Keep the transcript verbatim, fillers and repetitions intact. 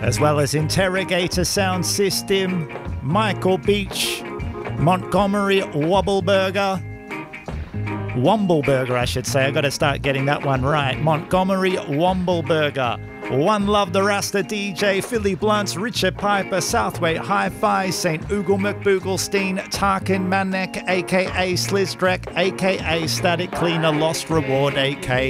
as well as Interrogator Sound System, Michael Beach, Montgomery Wobbleburger, Wombleburger, I should say. I got to start getting that one right. Montgomery Wombleburger. One Love the Rasta D J, Philly Blunts, Richard Piper, Southway Hi-Fi, Saint Oogle McBooglestein, Tarkin Manek, aka Slizdrek, aka Static Cleaner, Lost Reward, aka